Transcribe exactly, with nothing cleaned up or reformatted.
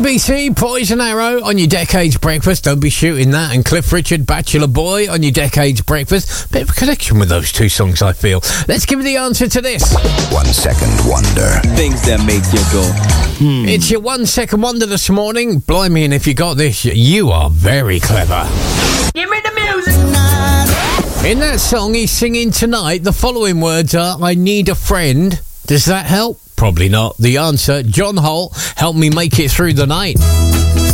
B C, Poison Arrow on your Decades Breakfast. Don't be shooting that. And Cliff Richard, Bachelor Boy on your Decades Breakfast. Bit of a connection with those two songs, I feel. Let's give you the answer to this. One second wonder. Things that make you go, hmm. It's your one second wonder this morning. Blimey, and if you got this, you are very clever. Give me the music. In that song he's singing tonight, the following words are, I need a friend. Does that help? Probably not. The answer, John Holt, help me make it through the night.